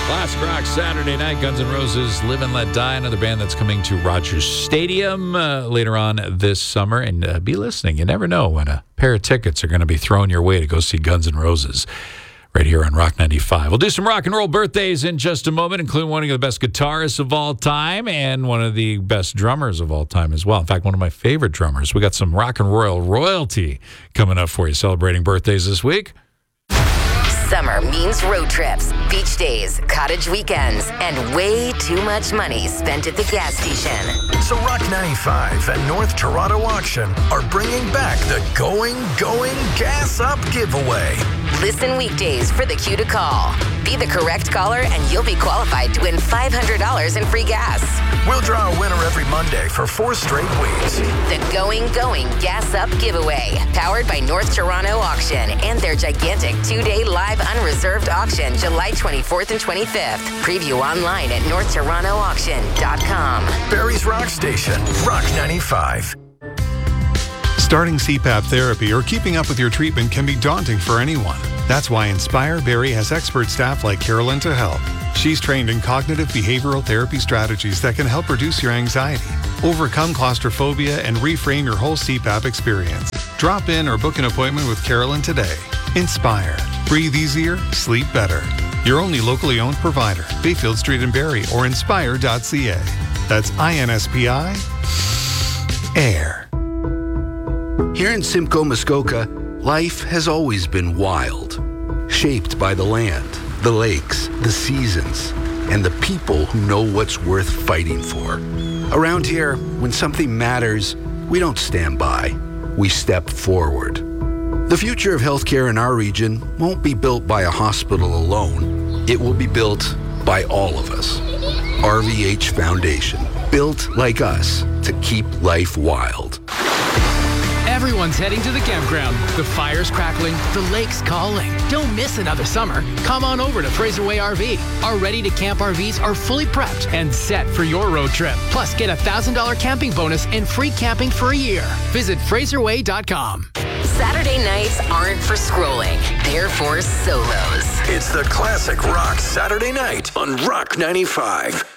Classic rock Saturday night. Guns N' Roses, Live and Let Die, another band that's coming to Rogers Stadium later on this summer. And be listening. You never know when a pair of tickets are going to be thrown your way to go see Guns N' Roses right here on Rock 95. We'll do some rock and roll birthdays in just a moment, including one of the best guitarists of all time and one of the best drummers of all time as well. In fact, one of my favorite drummers. We got some rock and roll royalty coming up for you, celebrating birthdays this week. Summer means road trips, beach days, cottage weekends, and way too much money spent at the gas station. So Rock 95 and North Toronto Auction are bringing back the Going Gas Up giveaway. Listen weekdays for the cue to call. Be the correct caller and you'll be qualified to win $500 in free gas. We'll draw a winner every Monday for 4 straight weeks. The Going Gas Up giveaway, powered by North Toronto Auction and their gigantic 2-day live unreserved auction July 24th and 25th. Preview online at northtorontoauction.com. Barrie's Rock Station, Rock 95. Starting CPAP therapy or keeping up with your treatment can be daunting for anyone. That's why Inspire Barrie has expert staff like Carolyn to help. She's trained in cognitive behavioral therapy strategies that can help reduce your anxiety, overcome claustrophobia, and reframe your whole CPAP experience. Drop in or book an appointment with Carolyn today. Inspire. Breathe easier, sleep better. Your only locally owned provider, Bayfield Street in Barrie or inspire.ca. That's INSPI. Air. Here in Simcoe, Muskoka, life has always been wild, shaped by the land, the lakes, the seasons, and the people who know what's worth fighting for. Around here, when something matters, we don't stand by, we step forward. The future of healthcare in our region won't be built by a hospital alone. It will be built by all of us. RVH Foundation, built like us to keep life wild. Everyone's heading to the campground. The fire's crackling, the lake's calling. Don't miss another summer. Come on over to Fraser Way RV. Our ready-to-camp RVs are fully prepped and set for your road trip. Plus, get a $1,000 camping bonus and free camping for a year. Visit FraserWay.com. Saturday nights aren't for scrolling. They're for solos. It's the Classic Rock Saturday night on Rock 95.